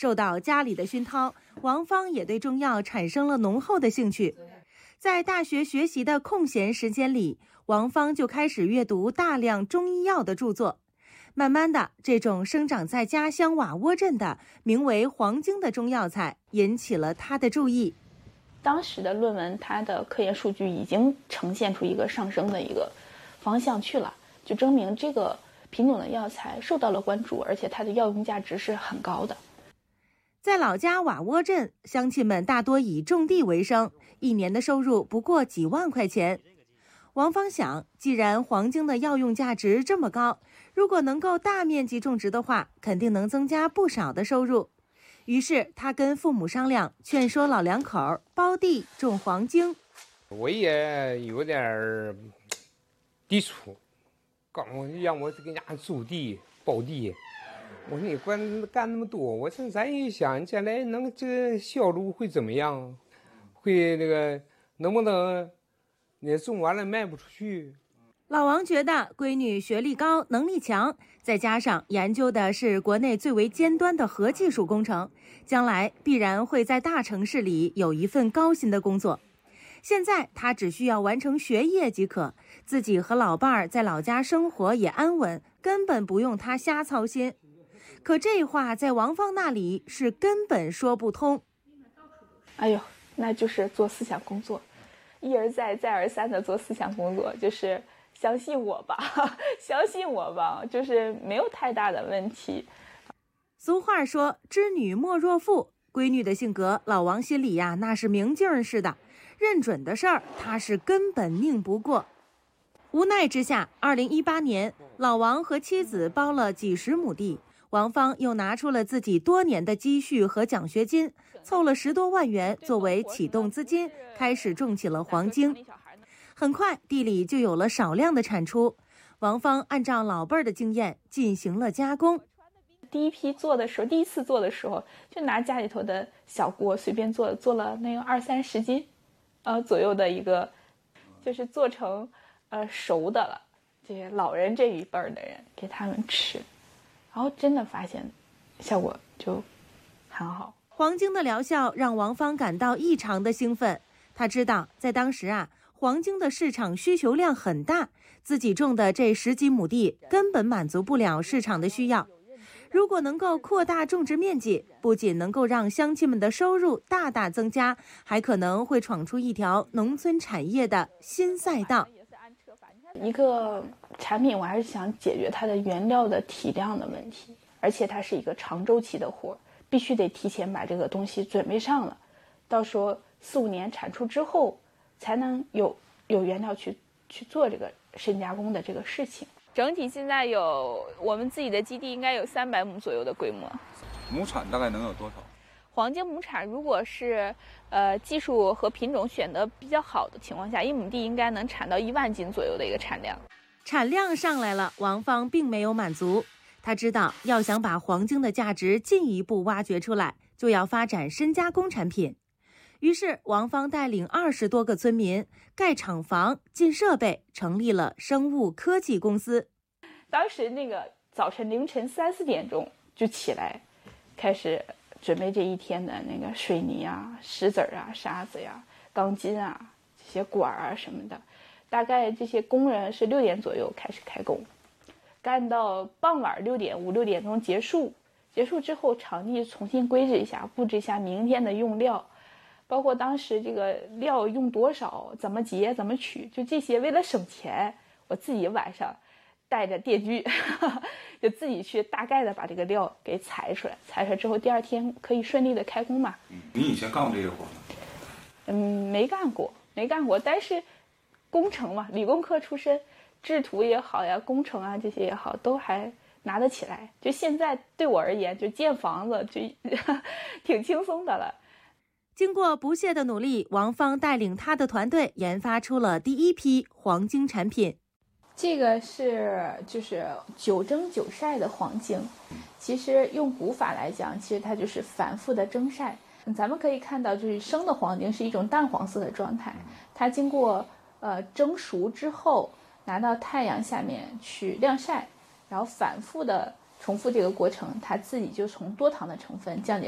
受到家里的熏陶，王芳也对中药产生了浓厚的兴趣。在大学学习的空闲时间里，王芳就开始阅读大量中医药的著作。慢慢的，这种生长在家乡瓦窝镇的名为黄精的中药材引起了他的注意。 当时的论文，它的科研数据已经呈现出一个上升的一个方向去了，就证明这个品种的药材受到了关注，而且它的药用价值是很高的。 在老家瓦窝镇，乡亲们大多以种地为生，一年的收入不过几万块钱。王芳想，既然黄精的药用价值这么高，如果能够大面积种植的话，肯定能增加不少的收入。于是他跟父母商量，劝说老两口包地种黄精。 我也有点抵触，刚让我给人家租地包地，我说你干那么多，我这咱一想将来能这个销路会怎么样，会那个能不能你种完了卖不出去。 老王觉得闺女学历高，能力强，再加上研究的是国内最为尖端的核技术工程，将来必然会在大城市里有一份高薪的工作。现在他只需要完成学业即可，自己和老伴儿在老家生活也安稳，根本不用他瞎操心。可这话在王芳那里是根本说不通。 哎呦，那就是做思想工作，一而再再而三的做思想工作，就是相信我吧，相信我吧，就是没有太大的问题。 俗话说知女莫若父，闺女的性格老王心里呀那是明镜似的，认准的事儿他是根本拧不过。无奈之下，2018年老王和妻子包了几十亩地，王芳又拿出了自己多年的积蓄和奖学金，凑了10多万元作为启动资金，开始种起了黄精。很快地里就有了少量的产出，王芳按照老辈儿的经验进行了加工。 第一次做的时候，就拿家里头的小锅随便做了那个20-30斤，左右的一个，就是做成熟的了，这些老人这一辈儿的人给他们吃，然后真的发现效果就很好。 黄精的疗效让王芳感到异常的兴奋，她知道在当时黄精的市场需求量很大，自己种的这10几亩地根本满足不了市场的需要。如果能够扩大种植面积，不仅能够让乡亲们的收入大大增加，还可能会闯出一条农村产业的新赛道。 一个产品我还是想解决它的原料的体量的问题，而且它是一个长周期的活，必须得提前把这个东西准备上了，到时候4-5年产出之后才能有原料去做这个深加工的这个事情。整体现在有我们自己的基地应该有300亩左右的规模。 亩产大概能有多少？ 黄精亩产如果是技术和品种选得比较好的情况下，1亩地应该能产到1万斤左右的一个产量。 产量上来了，王芳并没有满足，他知道要想把黄精的价值进一步挖掘出来，就要发展深加工产品。于是王芳带领20多个村民盖厂房、进设备，成立了生物科技公司。 当时那个早晨凌晨3-4点钟就起来，开始准备这一天的那个水泥啊、石子啊、沙子呀、钢筋啊、这些管啊什么的。大概这些工人是6点左右开始开工，干到傍晚5-6点钟结束。结束之后，场地重新规制一下，布置一下明天的用料。包括当时这个料用多少，怎么结怎么取，就这些。为了省钱，我自己晚上带着电锯就自己去大概的把这个料给裁出来，裁出来之后第2天可以顺利的开工嘛。 你以前干过这个活吗？ 没干过，但是工程嘛，理工科出身，制图也好呀，工程啊这些也好，都还拿得起来。就现在对我而言，就建房子就挺轻松的了。 经过不懈的努力，王芳带领他的团队研发出了第一批黄精产品。 这个就是9蒸9晒的黄精，其实用古法来讲，其实它就是反复的蒸晒。咱们可以看到，就是生的黄精是一种淡黄色的状态，它经过蒸熟之后拿到太阳下面去晾晒，然后反复的重复这个过程，它自己就从多糖的成分降解